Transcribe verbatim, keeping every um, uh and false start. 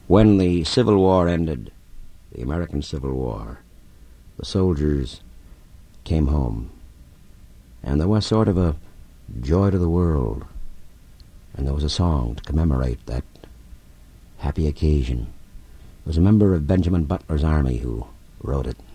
When the Civil War ended, the American Civil War, the soldiers came home, and there was sort of a joy to the world, and there was a song to commemorate that happy occasion. It was a member of Benjamin Butler's army who wrote it.